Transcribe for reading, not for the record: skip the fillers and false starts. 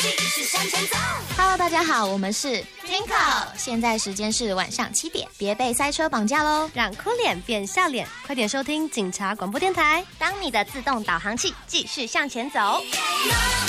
继续向前走。 Hello， 大家好，我们是 Twinkle， 现在时间是晚上7点，别被塞车绑架喽， 让哭脸变笑脸，快点收听警察广播电台， 当你的自动导航器继续向前走。